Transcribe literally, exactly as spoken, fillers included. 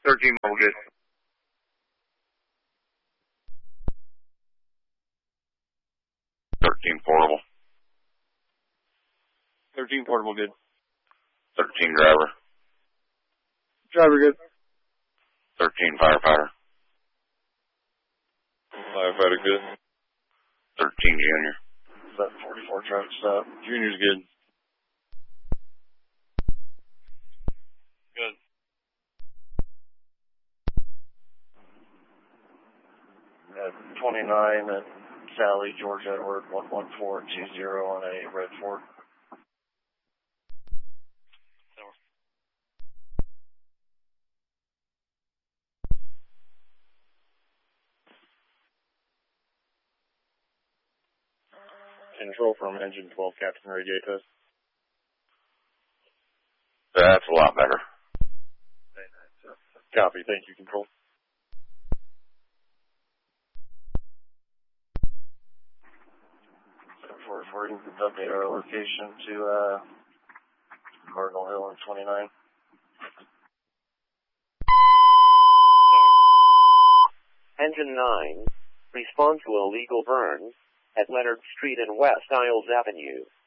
thirteen mobile good. thirteen portable. thirteen portable good. thirteen driver. Driver good. thirteen firefighter. Firefighter good. thirteen junior. That forty-four truck stop. Junior's good. Good. At twenty-nine at Sally, George Edward, one one four two zero on a red Ford. Control from engine twelve, Captain Radio test. That's a lot better. Copy, thank you, Control. For, for you can update our location to uh, Cardinal Hill and twenty-nine. Engine nine, respond to illegal burn at Leonard Street and West Isles Avenue.